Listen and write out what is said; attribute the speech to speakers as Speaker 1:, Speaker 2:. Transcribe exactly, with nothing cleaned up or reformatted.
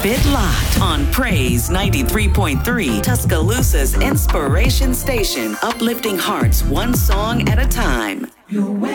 Speaker 1: Keep it locked on Praise ninety-three point three, Tuscaloosa's inspiration station, uplifting hearts one song at a time.